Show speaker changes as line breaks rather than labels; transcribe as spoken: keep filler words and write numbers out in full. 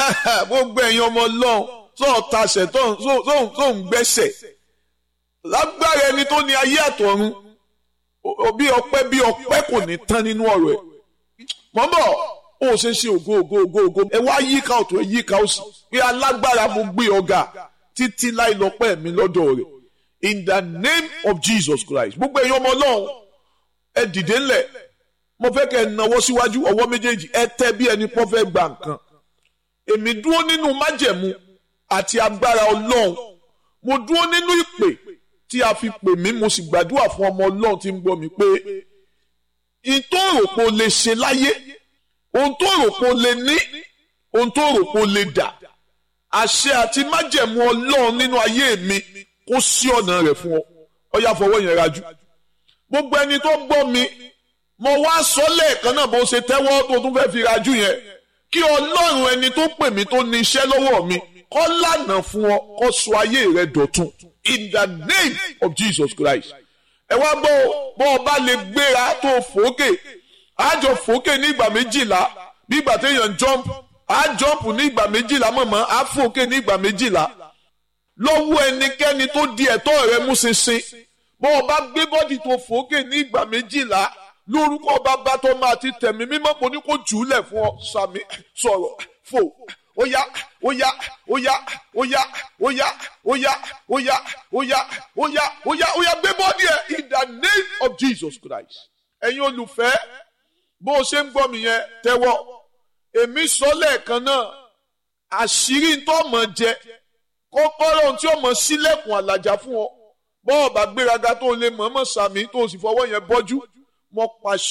gbogbo ẹ̀yin ọmọ ọlọ́run tó ń tasẹ̀ tó ń gbẹ́sẹ̀ lágbára ẹni tó ní ayé àtọ̀run bí ọpẹ́ bí ọpẹ́ kò ní tán nínú ọ̀rọ̀ ẹ̀ mọ́mọ́ ó ṣe ń ṣe ògo ògo ògo ògo ẹ wá yíká ọ̀tún ẹ yíká òsì pé alágbára mo gbé ọ̀gá títí láì lọ́pẹ́ mi lọ́dọ̀ rẹ̀ in the name of Jesus Christ gbogbo ẹ̀yin ọmọ ọlọ́run ẹ dìde ńlẹ̀ mo fẹ́ kẹ́ ẹ nawọ́ síwájú ọwọ́ méjèèjì ẹ tẹ́ bí ẹni pọ́ fẹ́ gba nǹkan èmi dúró nínú májẹ̀mú àti agbára ọlọ́run mo dúró nínú ìpè tí a fi pè mí mo sì gbàdúrà fún ọmọ ọlọ́run tí ń gbọ́ mi pé ohun tó rò pé o lè ṣe láyé ohun tó rò pé o lè ní ohun tó rò pé o lè dà àṣẹ àti májẹ̀mú ọlọ́run nínú ayé mi kó sí ọ̀nà rẹ̀ fún ọ ó yá fọwọ́ yẹn rajú gbogbo ẹni tó gbọ́ mi mo wá sọ lẹ́ẹ̀kan náà bó ṣe tẹ́wọ́ tó tún fẹ́ fi rajú yẹn kí ọlọ́run ẹni tó pè mí tó ní iṣẹ́ lọ́wọ́ mi kó lànà fún ọ kó sọ ayé rẹ dọ̀tun in the name of Jesus Christ. ẹ wá gbọ́ bọ́ ọ bá lè gbéra tó fòókè àjọ fòókè ní ìgbà méjìlá bí ìgbà téèyàn jump á jump ní ìgbà méjìlá mọ̀mọ́ á fòókè ní ìgbà méjìlá lọ́wọ́ ẹnikẹ́ni tó di ẹ̀tọ́ rẹ mú ṣinṣin bọ́ ọ bá gbé bọ́dì tó fòókè ní ìgbà méjìlá lórúkọ bàbá tó máa ti tẹ̀mí mímọ́ kò ní kó jùúlẹ̀ fún ọ sàmì sọ̀rọ̀ fò óyá óyá óyá óyá óyá óyá óyá óyá óyá óyá óyá gbé bọ́dì ẹ̀ in the name of Jesus Christ. ẹ̀yin olùfẹ́ bó o ṣe ń gbọ́ mi yẹn tẹ́wọ́ èmi sọ lẹ́ẹ̀kan náà àṣírí tó mọ̀ jẹ kọ́kọ́rọ́ tí ó mọ̀ sílẹ̀kùn àlàjá fún ọ bọ́ọ̀ bá gbéraga tó lè mọ̀ọ́mọ̀ sàmì tó sì fọwọ́ yẹn bọ́jú mọ́ pàṣẹ.